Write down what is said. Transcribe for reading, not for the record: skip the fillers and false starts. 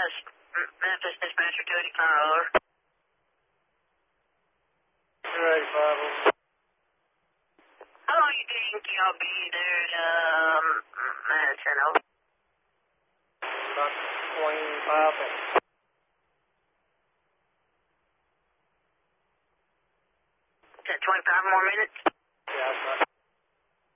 Memphis dispatcher 285 over. 285 over. How long you think y'all be there at Madison over? About 25 minutes. Is that 25 more minutes?